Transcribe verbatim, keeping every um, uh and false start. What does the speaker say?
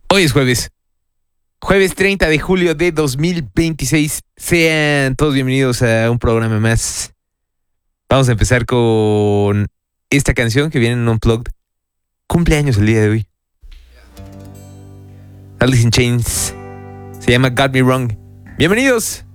Hoy es jueves. Jueves treinta de julio de dos mil veintiséis. Sean todos bienvenidos a un programa más. Vamos a empezar con esta canción que viene en Unplugged. Cumpleaños el día de hoy. Alice in Chains. Se llama Got Me Wrong. Bienvenidos.